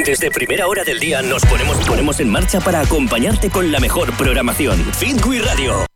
Desde primera hora del día nos ponemos en marcha para acompañarte con la mejor programación. Fitwi Radio.